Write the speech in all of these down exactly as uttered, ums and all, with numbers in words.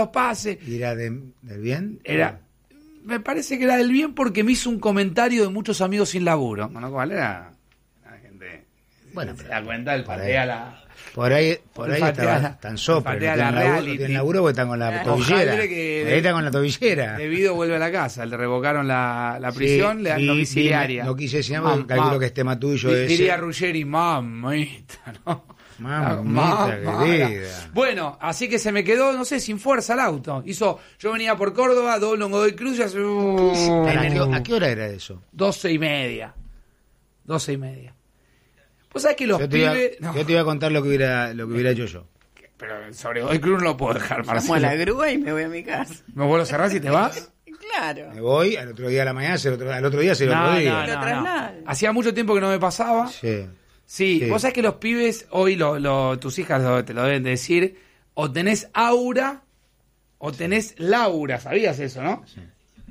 los pases. ¿Y era de, del bien? Era, me parece que era del bien porque me hizo un comentario de muchos amigos sin laburo. Bueno, ¿cuál era? La gente bueno, se pero, da cuenta del patea la... Por ahí, por ahí estaba tan sopre, no tienen laburo, no tienen laburo porque están con la tobillera. Que ahí están con la tobillera. Debido vuelve a la casa, le revocaron la, la prisión, sí, le dan domiciliaria. No quise decir nada porque calculo que es tema tuyo ese. Diría Ruggeri, mamita, ¿no? Mamita querida. Bueno, así que se me quedó, no sé, sin fuerza el auto. Hizo, yo venía por Córdoba, doblo en Godoy Cruz y hace... Uh, ¿A, qué, ¿A qué hora era eso? Doce y media. Doce y media. Pues sabés que los yo te pibes... Iba, no. Yo te iba a contar lo que hubiera, lo que hubiera hecho yo. Pero sobre Godoy Cruz no lo puedo dejar, Marcelo. Vamos a la grúa y me voy a mi casa. ¿Me vuelvo a cerrar si te vas? Claro. Me voy, al otro día a la mañana, al otro, al otro día se lo no, otro día. No, no, no. Hacía mucho tiempo que no me pasaba. Sí. Sí, sí. Vos sabés que los pibes, hoy lo, lo, tus hijas lo, te lo deben decir, o tenés aura o tenés Laura, ¿sabías eso, no? Sí.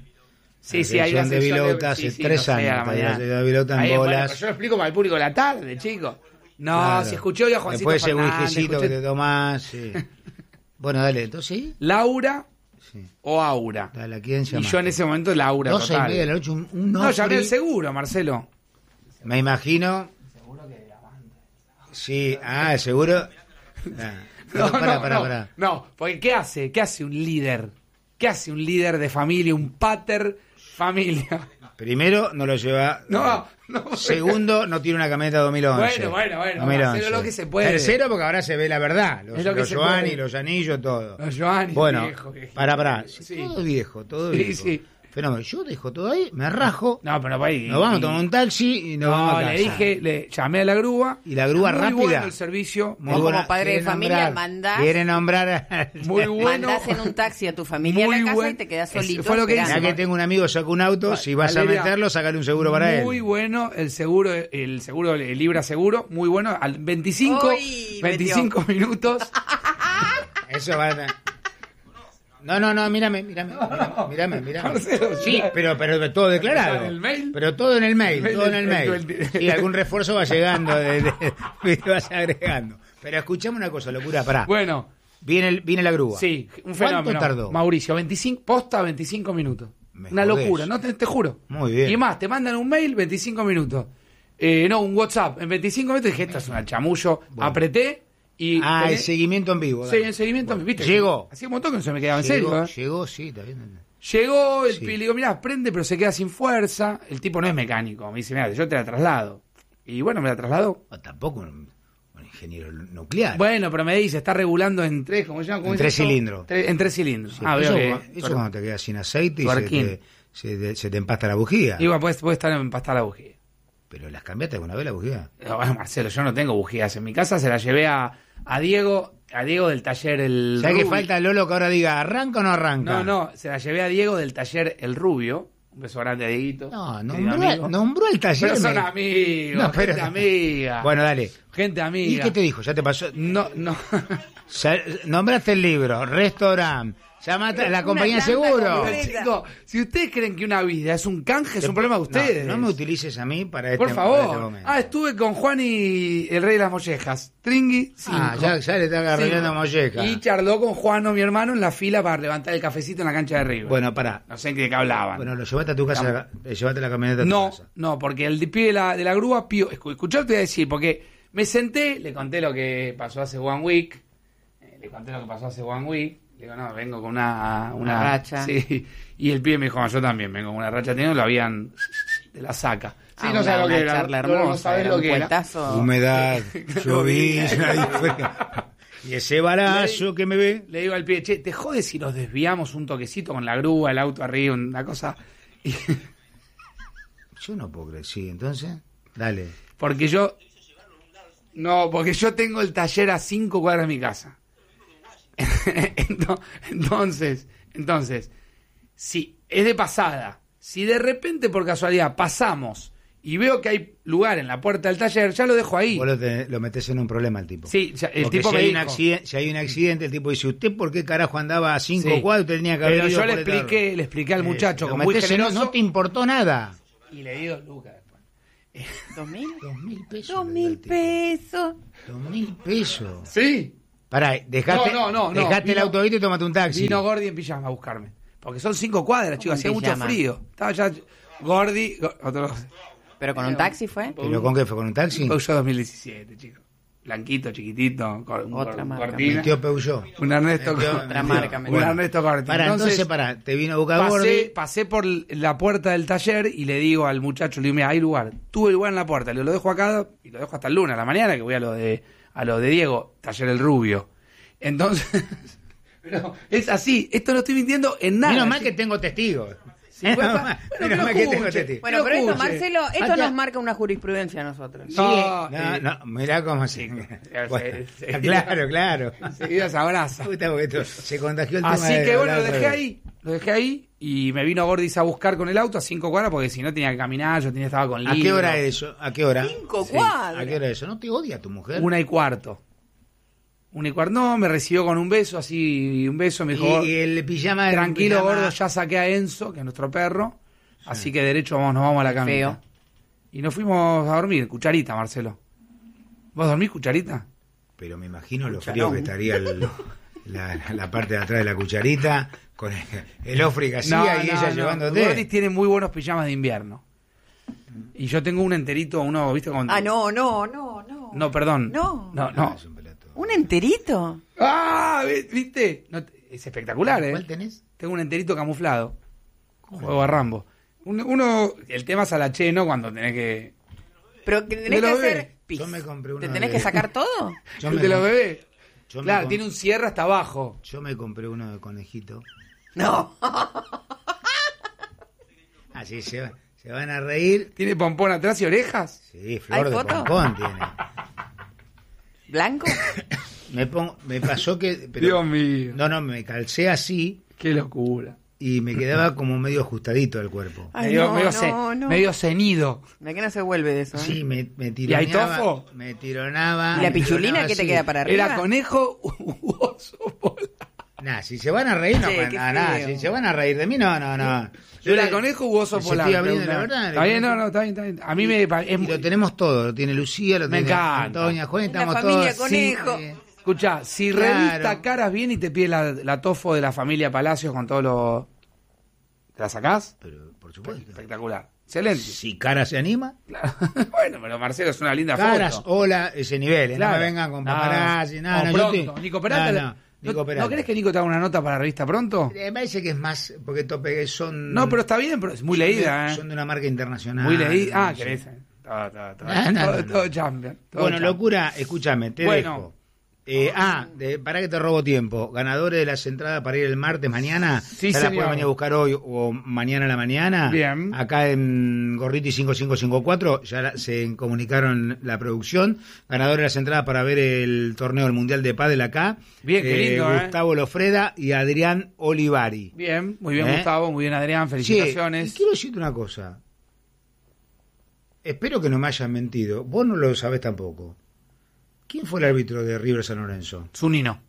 Sí, sí, hay una de Vilota hace sí, tres sí, no años. Sé, de Vilota en bolas. Bueno, yo lo explico para el público de la tarde, chicos. No, claro. Si escuché hoy a Juancito Después ese Fernández, whiskycito escuché... que te tomás. Sí. Bueno, dale, entonces sí. Laura sí. o Aura. Dale, ¿a quién llamaste? Y yo en ese momento Laura. Doce y media de la noche, un, un no, llamé al seguro, Marcelo. Me imagino. Seguro que de Avante. Sí, ah, el seguro. Ah. No, no, para, para, no, para. no, porque ¿qué hace? ¿Qué hace un líder? ¿Qué hace un líder de familia, un pater familia? Primero, no lo lleva. No, no. Segundo, no tiene una camioneta dos mil once. Bueno, bueno, bueno. dos mil once. Pero lo que se puede. Tercero, porque ahora se ve la verdad. Los, los Giovanni, los anillos, todo. Los Giovanni, bueno, viejo. Viejo. Para, para. Sí. Todo viejo, todo sí, viejo. Sí, sí. Fenómeno. Yo dejo todo ahí, me rajo. No, pero ahí. Nos vamos a tomar un taxi y nos no, vamos a casa. Le dije, le llamé a la grúa. Y la grúa muy rápida. Muy bueno el servicio. Muy Vos buena. como padre de familia nombrar, mandás. Quiere nombrar. Muy bueno. Mandás en un taxi a tu familia muy a la casa buen, y te quedas solito. Fue lo que esperando. Ya que tengo un amigo, saca un auto, si vas Valeria, a meterlo, sacale un seguro para muy él. Muy bueno el seguro, el seguro, el Libra Seguro, muy bueno. Al veinticinco, Uy, veinticinco minutos. Eso va a... No, no, no, mírame, mírame, mírame, mírame, mírame. Marcelo, sí, pero, pero todo declarado. ¿En el mail? Pero todo en el mail, el mail todo en el mail. el, el, el, y algún refuerzo va llegando, de, de, de, vas agregando. Pero escuchame una cosa, locura, pará. Bueno. Viene, viene la grúa. Sí, un fenómeno. ¿Cuánto tardó? Mauricio, veinticinco, posta veinticinco minutos. Me una jodés. locura, no te, te juro. Muy bien. Y más, te mandan un mail, veinticinco minutos. Eh, no, un WhatsApp, en veinticinco minutos dije, esto es una chamullo. Bueno. Apreté. Y ah, tenés... el seguimiento en vivo. Sí, el seguimiento bueno, en vivo. ¿Viste? Llegó. Hacía un montón que no se me quedaba en llegó, serio. ¿eh? Llegó, sí, está bien. Llegó, el sí. le digo, mirá, prende, pero se queda sin fuerza. El tipo no es mecánico. Me dice, mirá, yo te la traslado. Y bueno, me la trasladó. No, tampoco un, un ingeniero nuclear. Bueno, pero me dice, está regulando en tres, ¿cómo se llama? ¿Cómo en tres cilindros. Tres, en tres cilindros. Sí, ah, eso veo que, eso pero, cuando te quedas sin aceite y se te, se, te, se te empasta la bujía. Igual puede, puede estar empastada la bujía. ¿Pero las cambiaste alguna vez la bujía? No, bueno, Marcelo, yo no tengo bujías en mi casa, se la llevé a, a Diego, a Diego del taller El ¿Sabes Rubio. que falta Lolo que ahora diga, ¿arranca o no arranca? No, no, se la llevé a Diego del taller El Rubio. Un beso grande a Dieguito. No, nombró, nombró el taller. Pero son me... amigos, no, pero... gente amiga. Bueno, dale. Gente amiga. ¿Y qué te dijo? ¿Ya te pasó? No, no. Nombraste el libro, restaurante. Llamaste a la compañía de seguro. Chicos, si ustedes creen que una vida es un canje, es un problema de ustedes. No, no me utilices a mí para este, Por favor. Para este momento. Ah, estuve con Juan y el rey de las mollejas. Tringui, cinco. Ah, ya, ya le está agarrando mollejas. Y charló con Juan, mi hermano, en la fila para levantar el cafecito en la cancha de River. Bueno, pará. No sé en qué hablaban. Bueno, lo llevaste a tu casa, no. llevaste la camioneta a tu no, casa. No, porque el pibe de la, de la grúa, pío, escuchá, te voy a decir, porque me senté, le conté lo que pasó hace One Week, eh, le conté lo que pasó hace One Week. Le digo, no, vengo con una, una, una racha. Sí. Y el pibe me dijo, no, yo también vengo con una racha. Teniendo, lo habían de la saca. Sí, ah, no sabes lo que era. Charla hermosa, no sabes lo que era. Humedad, llovizna. Y ese balazo le, que me ve. Le digo al pibe, che, ¿te jodes si nos desviamos un toquecito con la grúa, el auto arriba, una cosa? Y... Yo no puedo creer, sí, entonces, dale. Porque yo... No, porque yo tengo el taller a cinco cuadras de mi casa. Entonces, entonces, si es de pasada, si de repente por casualidad pasamos y veo que hay lugar en la puerta del taller, ya lo dejo ahí. Vos lo, te, lo metés en un problema el tipo. Sí, ya, el Porque tipo si me hay, dijo, un accidente, si hay un accidente, el tipo dice, ¿usted por qué carajo andaba a cinco sí, cuadros? Usted tenía que haber pero yo le por expliqué, le expliqué al muchacho, eh, como muy generoso, no, no te importó nada. Y le di dos lucas después. ¿Dos mil? Dos mil pesos. Dos mil pesos. Dos mil pesos. Sí. Pará, dejaste, no, no, no, dejaste vino, el autovito y tomaste un taxi. Vino Gordi en pijama a buscarme. Porque son cinco cuadras, chicos, hacía mucho frío. Estaba ya Gordi... Otro, ¿Pero con un taxi fue? ¿Pero con qué fue? ¿Con un taxi? Peugeot dos mil diecisiete, chicos. Blanquito, chiquitito, con otra marca. cortina. Mi tío Peugeot. Un Ernesto tío, otra marca. Un bueno, Ernesto Cortina. Para, entonces, entonces para, te vino a buscar Gordi. Pasé, pasé por la puerta del taller y le digo al muchacho, le digo, mira, hay lugar. Tuve lugar en la puerta, le lo dejo acá y lo dejo hasta el lunes a la mañana, que voy a lo de a lo de Diego, taller El Rubio. Entonces, pero es así, esto no estoy mintiendo en nada. Menos mal que tengo testigos. Sí, bueno, bueno, Menos mal que tengo testigos. Bueno, pero esto, escuche. Marcelo, esto Acá- nos marca una jurisprudencia a nosotros. Sí, No, no, eh, no, mirá cómo se... Bueno, sí, sí. claro, claro. Enseguida se abraza. Puta, porque esto se contagió el tema Así de que bueno, hablar lo dejé de- ahí, lo dejé ahí y me vino Gordis a buscar con el auto a cinco cuadras porque si no tenía que caminar, yo tenía estaba con ¿A libro. qué hora es eso? ¿A qué hora? Cinco Sí. cuadras. ¿A qué hora es eso? ¿No te odia tu mujer? Una y cuarto. Una y cuarto, no, me recibió con un beso, así, un beso, me dijo, Y, y el pijama... era un tranquilo pijama- gordo, ya saqué a Enzo, que es nuestro perro, así que derecho vamos, nos vamos a la camita. Feo. Y nos fuimos a dormir, cucharita, Marcelo. ¿Vos dormís, cucharita? Pero me imagino lo Cucharón. frío que estaría el- la, la parte de atrás de la cucharita, con el, el ofri que hacía y ella llevándote. Gordis tiene muy buenos pijamas de invierno. Y yo tengo un enterito, uno, ¿viste? Con... Ah, no, no, no, no. No, perdón. No. No, no. Es un pelotudo. ¿Un enterito? ¡Ah! ¿Viste? No, es espectacular, ¿eh? ¿Cuál tenés? Tengo un enterito camuflado. Juego a Rambo. Un- Uno, el tema es a la che, ¿no? Cuando tenés que... Pero que De tenés que los hacer... bebés. pis. Yo me compré uno ¿Te tenés de- que sacar todo? Yo el me de los com- bebés. yo me Claro, com- tiene un cierre hasta abajo. Yo me compré uno de conejito. No. Así se, va- se van a reír. ¿Tiene pompón atrás y orejas? Sí, flor ¿Hay de foto? pompón tiene. ¿Blanco? Me, pongo, me pasó que... pero- Dios mío. No, no, me calcé así Qué locura. y me quedaba como medio ajustadito el cuerpo. Ay, medio, no, medio, no, ce- no. medio cenido. ¿De qué no se vuelve de eso? ¿eh? Sí, me, me ¿Y hay tironeaba. tofo? Me tironaba. ¿Y la me pichulina tironaba qué te así. queda para arriba? ¿Era conejo u oso polar? Nah, si se van a reír, no Che, pasa qué nada, nada. feo. Si se van a reír de mí, no, no, no. ¿Yo era le- conejo u oso les polar? estoy abriendo Preguntaba. la verdad. Está bien, no, no, está bien, está bien. A mí me... pa- es Y muy- lo tenemos todo, lo tiene Lucía, lo Me tiene encanta. Antonia, Juan, La estamos familia todos. conejo. Sí, Escuchá, si Claro. revista Caras viene y te pide la, la tofo de la familia Palacios con todo lo... ¿Te la sacás? pero por supuesto. Espectacular. Excelente. Si Cara se anima, Claro. Bueno, pero Marcelo es una linda Caras, foto. hola, ese nivel, ¿eh? Claro. No me vengan con No. paparazzi, nada, O no, yo pronto. estoy- Nico Peralta. No, no, Nico ¿No, Peralta. ¿No querés que Nico te haga una nota para la revista pronto? Me parece que es más, porque tope son... No, pero está bien, pero es muy son de- leída, ¿eh? Son de una marca internacional. Muy leída. Ah, no sé. querés. Todo, todo, todo, No, no, todo, no, no. todo champion. todo Bueno, champion. locura, escúchame, te Bueno. dejo. Eh, ah, de, para que te robo tiempo. Ganadores de las entradas para ir el martes mañana. Sí, ya la señor. pueden venir a buscar hoy o mañana a la mañana. Bien. Acá en Gorriti cinco cinco cinco cuatro ya la- se comunicaron la producción. Ganadores de las entradas para ver el torneo del Mundial de Pádel acá. Bien, qué lindo, ¿eh? Gustavo Lofreda y Adrián Olivari. Bien, muy bien, ¿Eh? Gustavo. Muy bien, Adrián. Che, Felicitaciones. y quiero decirte una cosa. Espero que no me hayan mentido. Vos no lo sabés tampoco. ¿Quién fue el árbitro de River San Lorenzo? Zunino.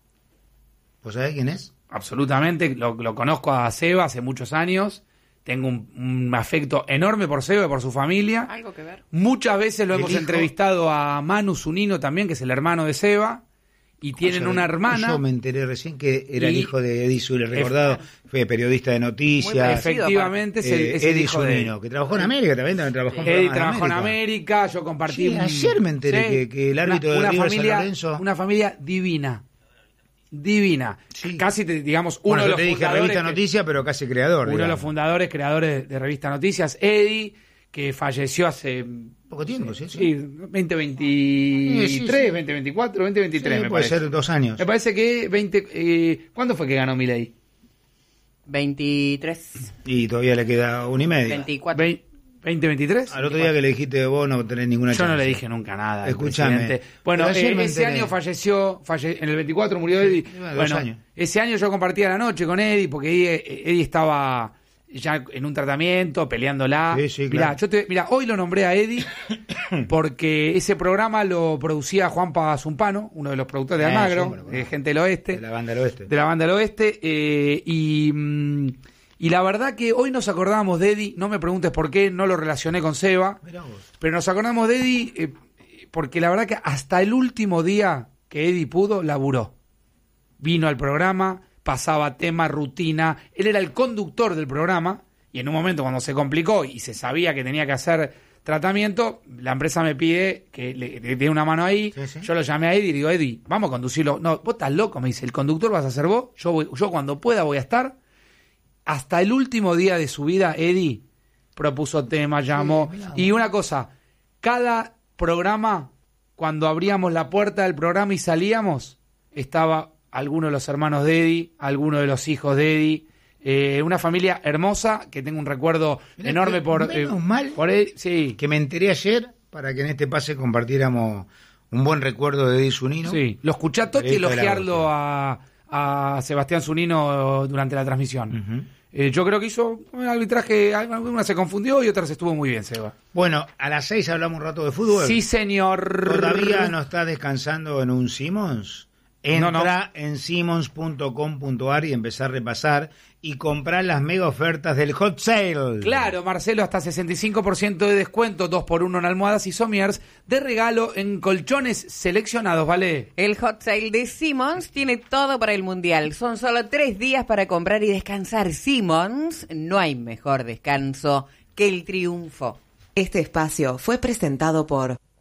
¿Vos sabés quién es? Absolutamente. Lo, lo conozco a Seba hace muchos años. Tengo un, un afecto enorme por Seba y por su familia. Algo que ver. Muchas veces lo El hemos hijo- entrevistado a Manu Zunino también, que es el hermano de Seba. Y tienen O sea, una hermana. Yo me enteré recién que era el Y- hijo de Eddie Zule, recordado, fue periodista de Muy noticias. parecido. Efectivamente, es el, eh, es el Eddie hijo de Zunino, que trabajó en América también, también trabajó en Eddie programas de trabajó en América, yo compartí Sí, un- ayer me enteré que- que el árbitro de River San familia, Lorenzo- una familia divina. Divina. Sí. Casi te- digamos uno Bueno, de yo los te dije fundadores revista que- Noticias, pero casi creador. uno de los digamos. fundadores, creadores de Revista Noticias, Eddie, que falleció hace Poco tiempo, sí. sí, veinte veintitrés, Sí, sí, sí. veinte veinticuatro, veinte veintitrés Sí, me puede parece. ser dos años. Me parece que veinte eh, ¿cuándo fue que ganó Milei? veintitrés, Y todavía le queda un y medio. veinticuatro. Ve- ¿veinte veintitrés? Al otro día que le dijiste vos no tenés ninguna Yo chance. no le dije nunca nada. al Escúchame. presidente. Bueno, Pero ayer eh, me ese enteré. año falleció, falle- en el veinticuatro murió Eddie. lleva dos Bueno, años. ese año yo compartía la noche con Eddie porque Eddie, Eddie estaba ya en un tratamiento, peleándola. Sí, sí, Mirá, claro. yo te, mirá, hoy lo nombré a Eddie porque ese programa lo producía Juanpa Zumpano, uno de los productores de Eh, Almagro, sí, me lo conozco. de Gente del Oeste. De la banda del oeste. De la banda del oeste. eh, y, mm, y la verdad que hoy nos acordábamos de Eddie, no me preguntes por qué, no lo relacioné con Seba, Mirá vos. pero nos acordamos de Eddie eh, porque la verdad que hasta el último día que Eddie pudo, laburó. Vino al programa, pasaba tema, rutina. Él era el conductor del programa y en un momento cuando se complicó y se sabía que tenía que hacer tratamiento, la empresa me pide que le, le dé una mano ahí. Sí, sí. Yo lo llamé a Eddie y digo, Eddie, vamos a conducirlo. No, vos estás loco, me dice, el conductor vas a ser vos. Yo, voy, yo cuando pueda voy a estar. Hasta el último día de su vida, Eddie propuso temas, llamó. Sí, y una cosa, cada programa, cuando abríamos la puerta del programa y salíamos, estaba alguno de los hermanos de Eddie, alguno de los hijos de Eddie. Eh, una familia hermosa que tengo un recuerdo Mirá, enorme por menos eh, mal por él, sí. Que me enteré ayer para que en este pase compartiéramos un buen recuerdo de Eddie Zunino. Sí, lo escuché a Totti elogiarlo a, a Sebastián Zunino durante la transmisión. Uh-huh. eh, yo creo que hizo un arbitraje, una se confundió y otra se estuvo muy bien, Seba. Bueno, a las seis hablamos un rato de fútbol. Sí, señor. ¿Todavía no está descansando en un Simmons? Entra no, no. en simmons punto com punto a r y empezar a repasar y comprar las mega ofertas del Hot Sale. Claro, Marcelo, hasta sesenta y cinco por ciento de descuento, dos por uno en almohadas y somiers, de regalo en colchones seleccionados, ¿vale? El Hot Sale de Simmons tiene todo para el Mundial. Son solo tres días para comprar y descansar. Simmons, no hay mejor descanso que el triunfo. Este espacio fue presentado por